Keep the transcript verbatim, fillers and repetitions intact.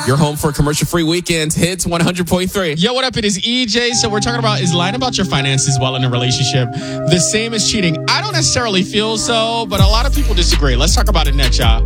Your home for commercial-free weekends. Hits one hundred point three. Yo, what up? It is E J. So we're talking about, is lying about your finances while in a relationship the same as cheating? I don't necessarily feel so, but a lot of people disagree. Let's talk about it next, y'all.